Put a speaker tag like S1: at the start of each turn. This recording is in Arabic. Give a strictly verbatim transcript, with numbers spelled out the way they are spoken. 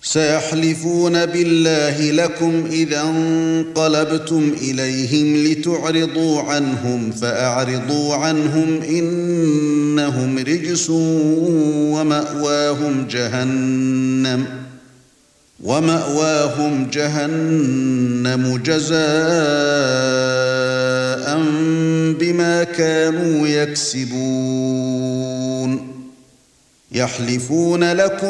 S1: سيحلفون بالله لكم إذا انقلبتم إليهم لتعرضوا عنهم فأعرضوا عنهم إنهم رجس ومأواهم جهنم ومأواهم جهنم جزاء بما كانوا يكسبون. يحلفون لكم